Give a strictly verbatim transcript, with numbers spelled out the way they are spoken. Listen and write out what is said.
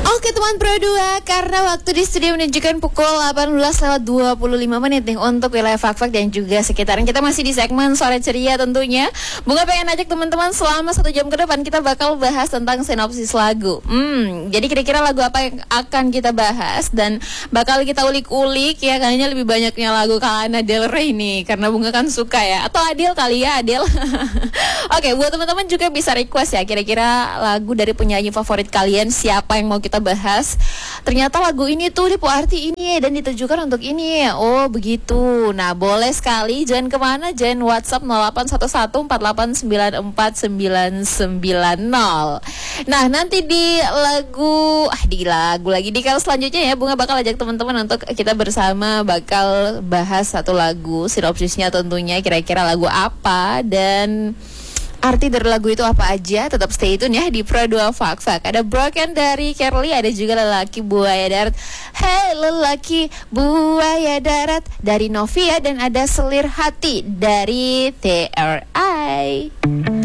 Oke teman Pro dua, karena waktu di studio menunjukkan pukul delapan belas lewat dua puluh lima menit nih untuk wilayah Fak-Fak dan juga sekitaran. Kita masih di segmen Sore Ceria tentunya. Bunga pengen ajak teman-teman selama satu jam ke depan kita bakal bahas tentang sinopsis lagu. Hmm, jadi kira-kira lagu apa yang akan kita bahas dan bakal kita ulik-ulik ya. Kayaknya lebih banyaknya lagu Lana Del Rey nih, karena Bunga kan suka ya. Atau Adele kali ya, Adele. Oke, buat teman-teman juga bisa request ya, kira-kira lagu dari penyanyi favorit kalian siapa yang mau kita bahas. Ternyata lagu ini tuh Dipo Arti ini dan ditujukan untuk ini. Oh begitu. Nah boleh sekali, jangan kemana, jangan WhatsApp nol delapan satu satu empat delapan sembilan empat sembilan sembilan nol. Nah nanti di lagu ah di lagu lagi di kali selanjutnya ya, Bunga bakal ajak teman-teman untuk kita bersama bakal bahas satu lagu, sinopsisnya tentunya kira-kira lagu apa dan arti dari lagu itu apa aja. Tetap stay tune ya di Pro dua Fak-Fak. Ada Broken dari Kerli, ada juga Lelaki Buaya Darat. Hey Lelaki Buaya Darat dari Novia, dan ada Selir Hati dari T R I.